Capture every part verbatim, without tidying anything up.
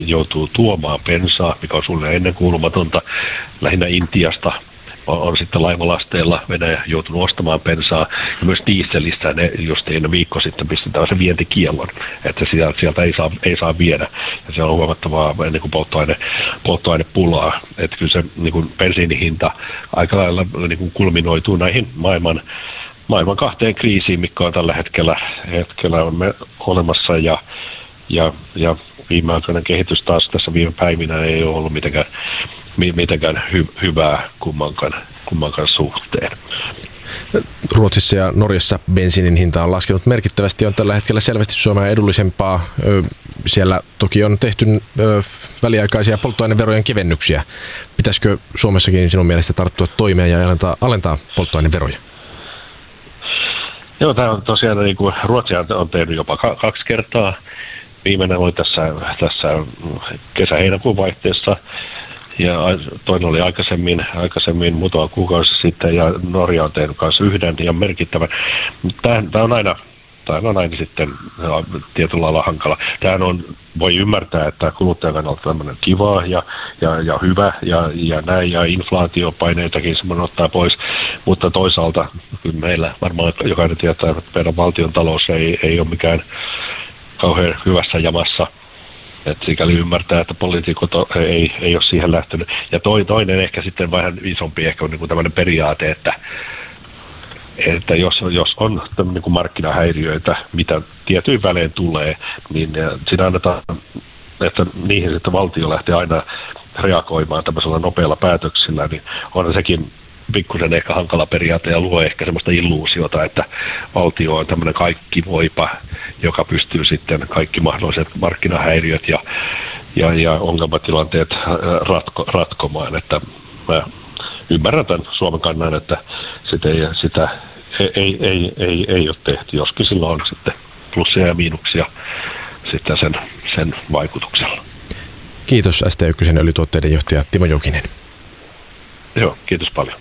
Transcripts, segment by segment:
joutuu tuomaan bensaa, mikä on sulle ennenkuulumatonta, lähinnä Intiasta. On, on sitten laivalasteilla Venäjä joutunut ostamaan bensaa, ja myös dieselistä ne just ennen viikko sitten pistetään se vientikiellon, että sieltä, sieltä ei, saa, ei saa viedä, ja se on huomattavaa niin kuin polttoaine, polttoainepulaa, että kyllä se niin kuin bensiinihinta aika lailla niin kuin kulminoituu näihin maailman, maailman kahteen kriisiin, mikä on tällä hetkellä, hetkellä on me olemassa, ja, ja, ja viimeaikainen kehitys taas tässä viime päivinä ei ole ollut mitenkään mitenkään hy- hyvää kummankaan, kummankaan suhteen. Ruotsissa ja Norjassa bensiinin hinta on laskenut merkittävästi, on tällä hetkellä selvästi Suomea edullisempaa. Siellä toki on tehty väliaikaisia polttoaineverojen kevennyksiä. Pitäisikö Suomessakin sinun mielestä tarttua toimeen ja alentaa, alentaa polttoaineveroja? Joo, tämä on tosiaan, niin kuin Ruotsi on tehnyt jopa kaksi kertaa. Viimeinen oli tässä, tässä kesä-heinäkuun vaihteessa. Ja toinen oli aikaisemmin, aikaisemmin muutama kuukausi sitten, ja Norja on tehnyt myös yhden ja merkittävän. Tämä, tämä on aina, tämä on aina sitten tietyllä lailla hankala. Tämähän on, voi ymmärtää, että kuluttajan kannalta tämmöinen kiva ja, ja, ja hyvä ja, ja näin, ja inflaatiopaineitakin semmoinen ottaa pois, mutta toisaalta kyllä meillä varmaan jokainen tietää, että meidän valtion talous ei, ei ole mikään kauhean hyvässä jamassa. Että sikäli ymmärtää, että poliitikot ei, ei ole siihen lähtenyt. Ja toi, toinen ehkä sitten vähän isompi ehkä on niin kuin tämmöinen periaate, että, että jos, jos on niin kuin markkinahäiriöitä, mitä tietyin välein tulee, niin siinä annetaan, että niihin sitten valtio lähtee aina reagoimaan tämmöisellä nopealla päätöksillä, niin on sekin pikkusen ehkä hankala periaate ja luo ehkä semmoista illuusiota, että valtio on tämmöinen kaikki voipa, joka pystyy sitten kaikki mahdolliset markkinahäiriöt ja, ja, ja ongelmatilanteet ratko, ratkomaan. Että mä ymmärrän tämän Suomen kannan, että sitä ei, sitä ei, ei, ei, ei, ei ole tehty. Joskin sillä on sitten plussia ja miinuksia sitten sen, sen vaikutuksella. Kiitos S T yksi öljytuotteiden johtaja Timo Jokinen. Joo, kiitos paljon.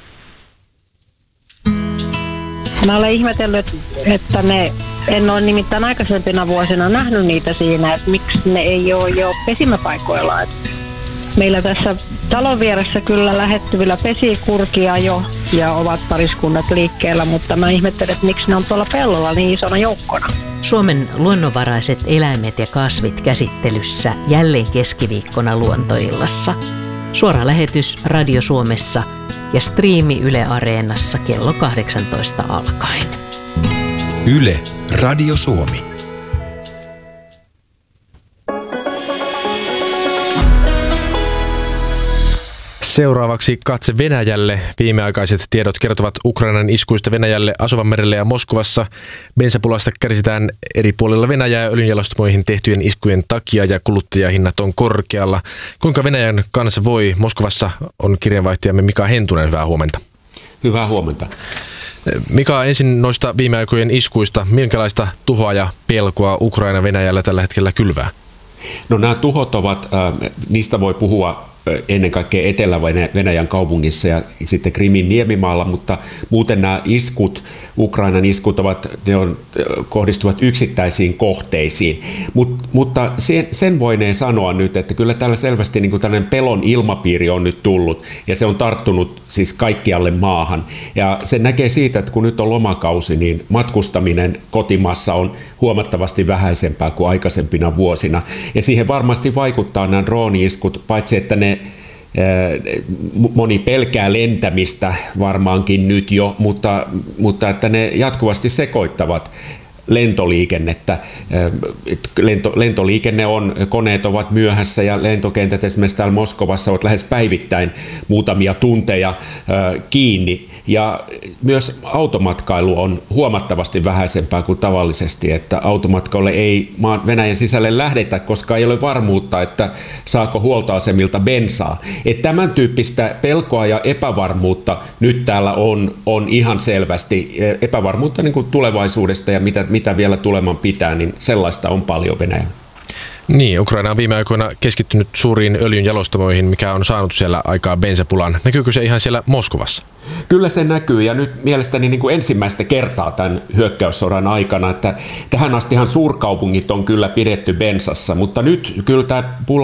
Mä olen ihmetellyt, että ne, en ole nimittäin aikaisempina vuosina nähnyt niitä siinä, että miksi ne ei ole jo pesimäpaikoilla. Et meillä tässä talon vieressä kyllä lähettyvillä pesii kurkia jo ja ovat pariskunnat liikkeellä, mutta mä ihmettelen, että miksi ne on tuolla pellolla niin isona joukkona. Suomen luonnonvaraiset eläimet ja kasvit käsittelyssä jälleen keskiviikkona Luontoillassa. Suora lähetys Radio Suomessa ja striimi Yle Areenassa kello kahdeksantoista alkaen. Yle, Radio Suomi. Seuraavaksi katse Venäjälle. Viimeaikaiset tiedot kertovat Ukrainan iskuista Venäjälle Asovanmerelle ja Moskovassa. Bensapulasta kärsitään eri puolilla Venäjää öljynjalostamoihin tehtyjen iskujen takia ja kuluttajahinnat on korkealla. Kuinka Venäjän kanssa voi? Moskovassa on kirjeenvaihtajamme Mika Hentunen. Hyvää huomenta. Hyvää huomenta. Mika, ensin noista viime aikojen iskuista. Minkälaista tuhoa ja pelkoa Ukraina Venäjällä tällä hetkellä kylvää? No nämä tuhot ovat, äh, niistä voi puhua ennen kaikkea Etelä-Venäjän kaupungissa ja sitten Krimin niemimaalla, mutta muuten nämä iskut, Ukrainan iskut ovat, ne on, kohdistuvat yksittäisiin kohteisiin. Mut, mutta sen, sen voineen sanoa nyt, että kyllä täällä selvästi niin kuin tällainen pelon ilmapiiri on nyt tullut ja se on tarttunut siis kaikkialle maahan. Ja se näkee siitä, että kun nyt on lomakausi, niin matkustaminen kotimaassa on huomattavasti vähäisempää kuin aikaisempina vuosina. Ja siihen varmasti vaikuttaa nämä drooni-iskut, paitsi että ne moni pelkää lentämistä varmaankin nyt jo, mutta, mutta että ne jatkuvasti sekoittavat lentoliikennettä. Lento, lentoliikenne on, koneet ovat myöhässä ja lentokentät esimerkiksi täällä Moskovassa ovat lähes päivittäin muutamia tunteja kiinni. Ja myös automatkailu on huomattavasti vähäisempää kuin tavallisesti, että automatkalle ei maan Venäjän sisälle lähdetä, koska ei ole varmuutta, että saako huoltoasemilta bensaa. Että tämän tyyppistä pelkoa ja epävarmuutta nyt täällä on, on ihan selvästi. Epävarmuutta niin kuin tulevaisuudesta ja mitä, mitä vielä tuleman pitää, niin sellaista on paljon Venäjällä. Niin, Ukraina on viime aikoina keskittynyt suuriin öljyn jalostamoihin, mikä on saanut siellä aikaa bensapulan. Näkyykö se ihan siellä Moskovassa? Kyllä se näkyy, ja nyt mielestäni niin kuin ensimmäistä kertaa tämän hyökkäyssodan aikana, että tähän astihan suurkaupungit on kyllä pidetty bensassa, mutta nyt kyllä tämä pula